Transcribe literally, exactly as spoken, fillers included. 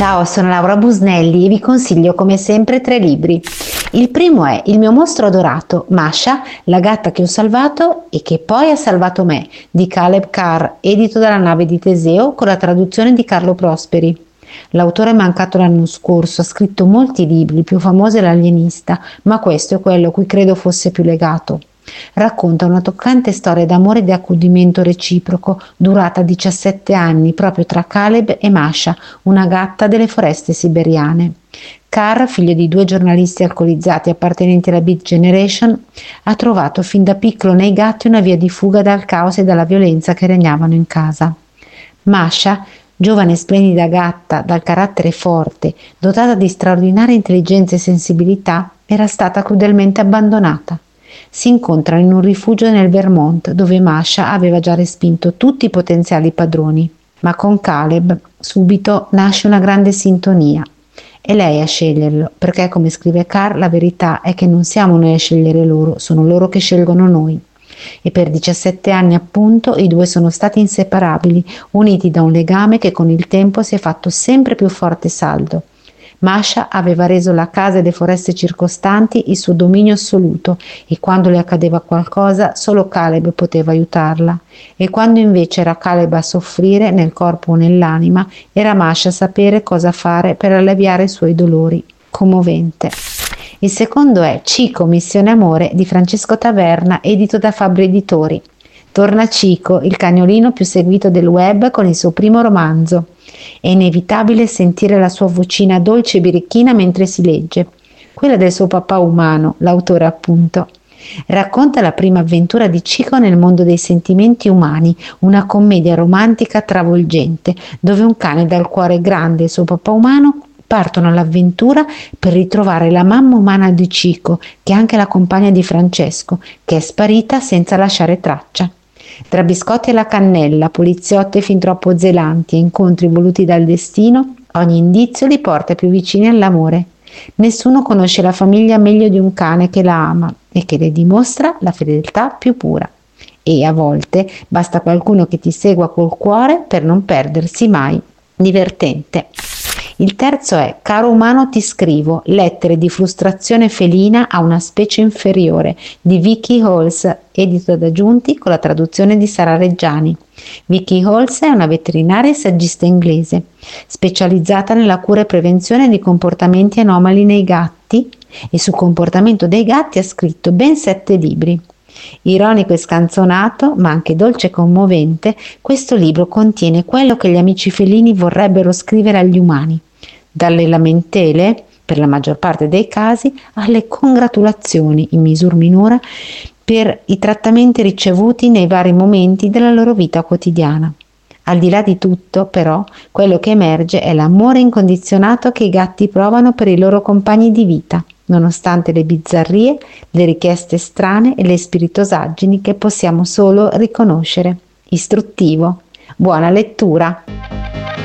Ciao, sono Laura Busnelli e vi consiglio come sempre tre libri. Il primo è Il mio mostro adorato, Masha, la gatta che ho salvato e che poi ha salvato me, di Caleb Carr, edito dalla Nave di Teseo con la traduzione di Carlo Prosperi. L'autore è mancato l'anno scorso, ha scritto molti libri, il più famoso è L'alienista, ma questo è quello a cui credo fosse più legato. Racconta una toccante storia d'amore e di accudimento reciproco durata diciassette anni proprio tra Caleb e Masha, una gatta delle foreste siberiane. Carr, figlio di due giornalisti alcolizzati appartenenti alla Beat Generation, ha trovato fin da piccolo nei gatti una via di fuga dal caos e dalla violenza che regnavano in casa. Masha, giovane e splendida gatta dal carattere forte, dotata di straordinaria intelligenza e sensibilità, era stata crudelmente abbandonata. Si incontrano in un rifugio nel Vermont, dove Masha aveva già respinto tutti i potenziali padroni. Ma con Caleb subito nasce una grande sintonia. È lei a sceglierlo, perché come scrive Carr, la verità è che non siamo noi a scegliere loro, sono loro che scelgono noi. E per diciassette anni appunto i due sono stati inseparabili, uniti da un legame che con il tempo si è fatto sempre più forte e saldo. Masha aveva reso la casa e le foreste circostanti il suo dominio assoluto e quando le accadeva qualcosa solo Caleb poteva aiutarla e quando invece era Caleb a soffrire nel corpo o nell'anima era Masha a sapere cosa fare per alleviare i suoi dolori. Commovente. Il secondo è Cico, missione amore di Francesco Taverna, edito da Fabbri Editori. Torna Cico, il cagnolino più seguito del web con il suo primo romanzo. È inevitabile sentire la sua vocina dolce e birichina mentre si legge, quella del suo papà umano, l'autore appunto. Racconta la prima avventura di Cico nel mondo dei sentimenti umani, una commedia romantica travolgente, dove un cane dal cuore grande e il suo papà umano partono all'avventura per ritrovare la mamma umana di Cico, che è anche la compagna di Francesco, che è sparita senza lasciare traccia. Tra biscotti e la cannella, poliziotte fin troppo zelanti e incontri voluti dal destino, ogni indizio li porta più vicini all'amore. Nessuno conosce la famiglia meglio di un cane che la ama e che le dimostra la fedeltà più pura. E a volte basta qualcuno che ti segua col cuore per non perdersi mai. Divertente. Il terzo è Caro umano ti scrivo, lettere di frustrazione felina a una specie inferiore di Vicky Halls, edito da Giunti con la traduzione di Sara Reggiani. Vicky Halls è una veterinaria e saggista inglese, specializzata nella cura e prevenzione di comportamenti anomali nei gatti e sul comportamento dei gatti ha scritto ben sette libri. Ironico e scanzonato, ma anche dolce e commovente, questo libro contiene quello che gli amici felini vorrebbero scrivere agli umani. Dalle lamentele, per la maggior parte dei casi, alle congratulazioni in misura minore per i trattamenti ricevuti nei vari momenti della loro vita quotidiana. Al di là di tutto, però, quello che emerge è l'amore incondizionato che i gatti provano per i loro compagni di vita, nonostante le bizzarrie, le richieste strane e le spiritosaggini che possiamo solo riconoscere. Istruttivo. Buona lettura!